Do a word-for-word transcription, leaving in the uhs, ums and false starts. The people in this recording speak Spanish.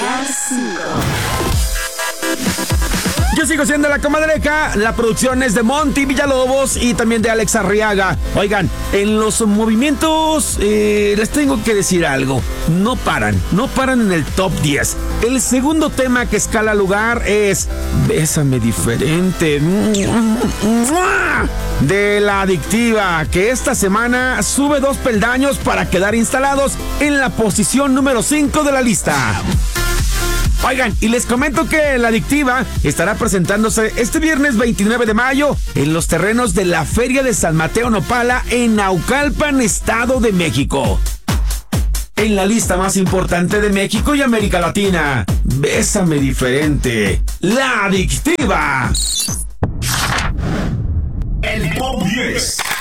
Radar cinco. Yo sigo siendo la comadreja. La producción es de Monty Villalobos y también de Alex Arriaga. Oigan, en los movimientos eh, les tengo que decir algo. No paran, no paran en el top diez. El segundo tema que escala lugar es Bésame Diferente, de La Adictiva, que esta semana sube dos peldaños para quedar instalados en la posición número cinco de la lista. Oigan, y les comento que La Adictiva estará presentándose este viernes veintinueve de mayo en los terrenos de la Feria de San Mateo Nopala en Naucalpan, Estado de México. En la lista más importante de México y América Latina, Bésame Diferente, La Adictiva. El Top diez.